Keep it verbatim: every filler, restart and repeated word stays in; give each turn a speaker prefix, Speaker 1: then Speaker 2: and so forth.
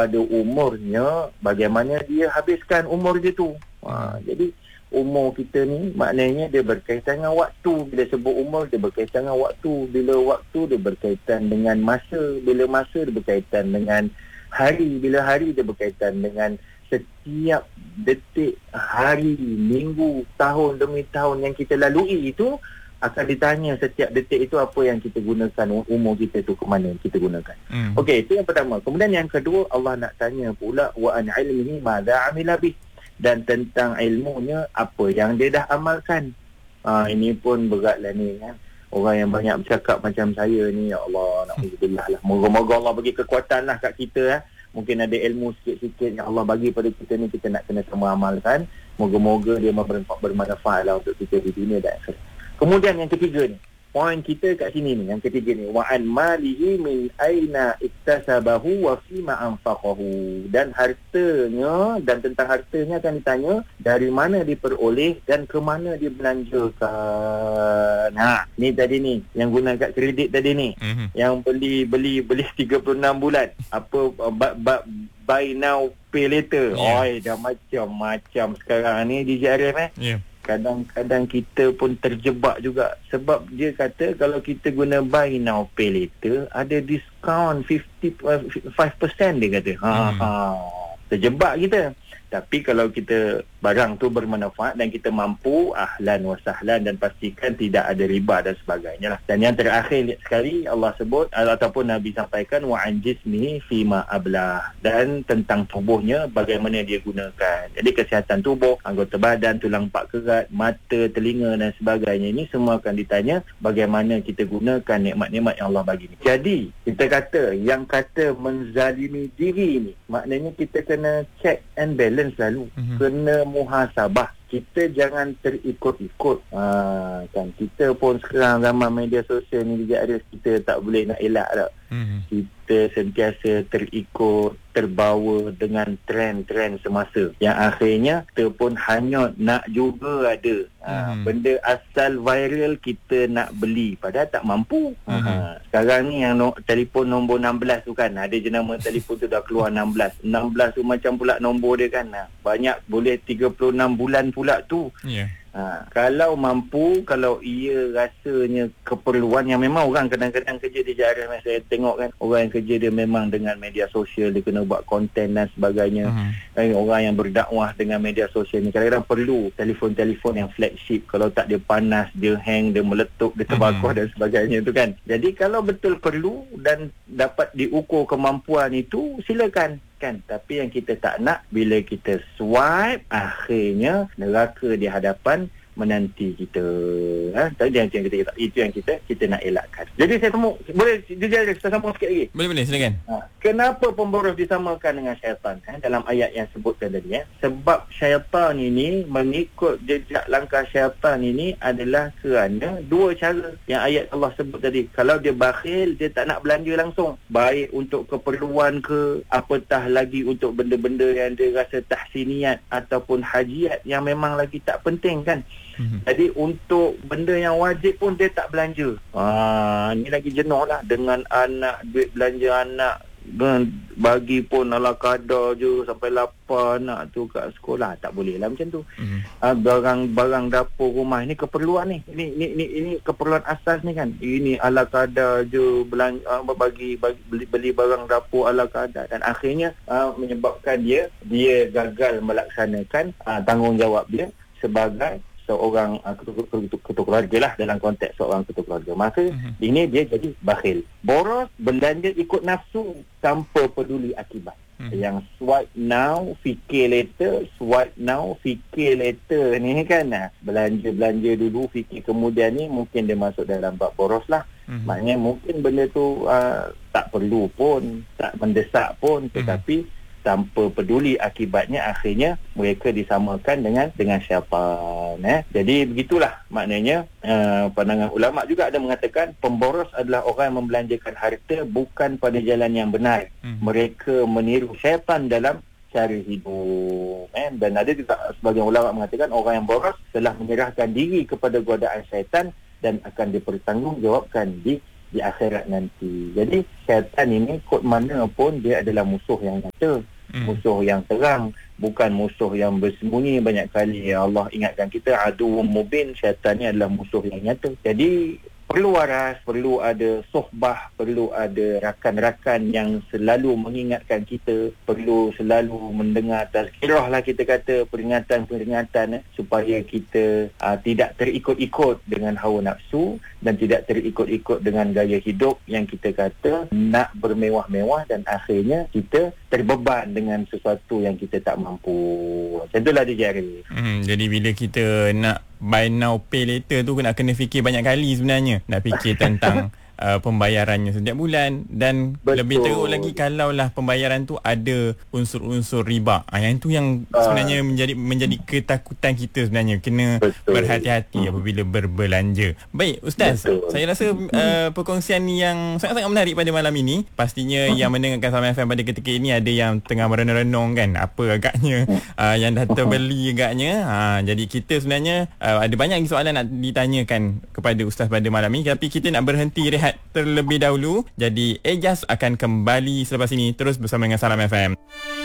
Speaker 1: pada umurnya, bagaimana dia habiskan umur dia tu. Ha, jadi umur kita ni maknanya dia berkaitan dengan waktu. Bila sebut umur, dia berkaitan dengan waktu. Bila waktu, dia berkaitan dengan masa. Bila masa, dia berkaitan dengan hari. Bila hari, dia berkaitan dengan setiap detik, hari, minggu, tahun demi tahun yang kita lalui itu akan ditanya setiap detik itu apa yang kita gunakan, umur kita tu ke mana kita gunakan. Hmm. Okey, itu yang pertama. Kemudian yang kedua, Allah nak tanya pula wa an ilmihi madza amila bih, dan tentang ilmunya apa yang dia dah amalkan. Ha, ini pun beratlah ni kan. Orang yang banyak bercakap macam saya ni, ya Allah, na'udzubillah lah. Moga-moga Allah bagi kekuatan lah kat kita. Eh. Mungkin ada ilmu sikit-sikit yang Allah bagi pada kita ni, kita nak kena sama amalkan. Moga-moga dia bermanfaat lah untuk kita di dunia dan akhirat. Kemudian yang ketiga ni, poin kita kat sini ni, yang ketiga ni, wa an malihi min aina iktasabahu wa fima anfaqahu, dan hartanya, dan tentang hartanya akan ditanya dari mana diperoleh dan ke mana dibelanjakan. Ha, ni tadi ni yang guna kat kredit tadi ni, mm-hmm. yang beli beli beli tiga puluh enam bulan, apa ba, ba, buy now pay later. Yeah. Oi, dah macam-macam sekarang ni di J R M eh. Yeah. Kadang-kadang kita pun terjebak juga. Sebab dia kata kalau kita guna buy now pay later, ada diskaun lima puluh peratus dia kata. Ha, hmm. ha. Terjebak kita. Tapi kalau kita barang tu bermanfaat dan kita mampu, ahlan wa sahlan, dan pastikan tidak ada riba dan sebagainya lah. Dan yang terakhir sekali Allah sebut ataupun Nabi sampaikan wa an jismihi fima ablah, dan tentang tubuhnya bagaimana dia gunakan. Jadi kesihatan tubuh, anggota badan, tulang pak kerat, mata, telinga dan sebagainya, ini semua akan ditanya bagaimana kita gunakan nikmat-nikmat yang Allah bagi ni. Jadi kita kata yang kata menzalimi diri ni, maknanya kita kena check and balance selalu, mm-hmm. kena muhasabah. Kita jangan terikut-ikut. Ha, kan kita pun sekarang zaman media sosial ni juga ada, kita tak boleh nak elak tak. Mm-hmm. Kita sentiasa terikut, terbawa dengan trend-trend semasa, yang akhirnya kita pun hanya nak juga ada. Ha, mm-hmm. benda asal viral kita nak beli padahal tak mampu. Mm-hmm. Ha, sekarang ni yang no, telefon nombor enam belas tu kan, ada jenama telefon tu dah keluar enam belas. enam belas tu macam pula nombor dia kan. Ha, banyak boleh tiga puluh enam bulan pula tu. Yeah. Ha, kalau mampu, kalau ia rasanya keperluan, yang memang orang kadang-kadang kerja di J R M, saya tengok kan, orang yang kerja dia memang dengan media sosial, dia kena buat konten dan sebagainya. Uh-huh. Orang yang berdakwah dengan media sosial ni kadang-kadang perlu telefon-telefon yang flagship. Kalau tak, dia panas, dia hang, dia meletup, dia terbakar, uh-huh. dan sebagainya tu kan. Jadi kalau betul perlu dan dapat diukur kemampuan itu, silakan kan. Tapi yang kita tak nak, bila kita swipe, akhirnya neraka di hadapan menanti kita. Ha? Tadi yang kita, itu yang kita kita nak elakkan. Jadi saya temu, boleh jujur kita sambung sikit lagi? Boleh boleh silakan. Ha. Kenapa pemboros disamakan dengan syaitan? Ha? Dalam ayat yang sebutkan tadi ya. Sebab syaitan ini, mengikut jejak langkah syaitan ini adalah kerana dua cara yang ayat Allah sebut tadi. Kalau dia bakhil, dia tak nak belanja langsung, baik untuk keperluan ke, apatah lagi untuk benda-benda yang dia rasa tahsiniat ataupun hajiat yang memang lagi tak penting kan. Mm-hmm. Jadi untuk benda yang wajib pun dia tak belanja. Ah, ni lagi jenuh lah dengan anak, duit belanja anak, bagi pun ala kadar je sampai lapar anak tu kat sekolah. Tak boleh lah macam tu. Mm-hmm. Ah, barang-barang dapur rumah ni keperluan ni. Ini ini ini, ini keperluan asas ni kan. Ini ala kadar je, belanja, ah, bagi, bagi beli, beli barang dapur ala kadar, dan akhirnya ah, menyebabkan dia dia gagal melaksanakan ah, tanggungjawab dia sebagai seorang uh, ketua, ketua, ketua keluarga lah, dalam konteks seorang ketua keluarga. Maka uh-huh. ini dia jadi bakhil. Boros, belanja ikut nafsu tanpa peduli akibat. Uh-huh. Yang swipe now, fikir later, swipe now, fikir later ni kan. Nah, belanja-belanja dulu, fikir kemudian ni, mungkin dia masuk dalam bab boros lah. Uh-huh. Maknanya mungkin benda tu uh, tak perlu pun, tak mendesak pun, tetapi uh-huh. tanpa peduli akibatnya, akhirnya mereka disamakan dengan dengan syaitan. Eh? Jadi begitulah maknanya. Uh, pandangan ulama juga ada mengatakan pemboros adalah orang yang membelanjakan harta bukan pada jalan yang benar. Hmm. Mereka meniru syaitan dalam cara hidup. Eh? Dan ada juga sebagian ulama mengatakan orang yang boros telah menyerahkan diri kepada godaan syaitan dan akan dipertanggungjawabkan di di akhirat nanti. Jadi syaitan ini kod mana pun dia adalah musuh yang nyata, hmm. musuh yang terang, bukan musuh yang bersembunyi. Banyak kali Allah ingatkan kita, aduwwum mubin, syaitan ni adalah musuh yang nyata. Jadi perlu waras, perlu ada sohbah, perlu ada rakan-rakan yang selalu mengingatkan kita, perlu selalu mendengar tazkirah lah kita kata, peringatan-peringatan eh, supaya kita uh, tidak terikut-ikut dengan hawa nafsu dan tidak terikut-ikut dengan gaya hidup yang kita kata nak bermewah-mewah dan akhirnya kita terbeban dengan sesuatu yang kita tak mampu. Macam itulah dia, Jari.
Speaker 2: Hmm, jadi bila kita nak buy now pay later tu nak kena fikir banyak kali sebenarnya. Nak fikir tentang uh, pembayarannya setiap bulan. Dan betul. Lebih teruk lagi kalaulah pembayaran tu ada unsur-unsur riba. Ah, yang tu yang sebenarnya uh. menjadi menjadi ketakutan kita sebenarnya. Kena betul. Berhati-hati hmm. apabila berbelanja. Baik Ustaz, betul. Saya rasa uh, perkongsian yang sangat-sangat menarik pada malam ini. Pastinya hmm. yang mendengarkan Salam F M pada ketika ini ada yang tengah merenung-renung kan, apa agaknya uh, yang dah terbeli agaknya. uh, Jadi kita sebenarnya uh, ada banyak soalan nak ditanyakan kepada Ustaz pada malam ini, tapi kita nak berhenti rehat terlebih dahulu. Jadi Ejaz akan kembali selepas ini, terus bersama dengan Salam F M.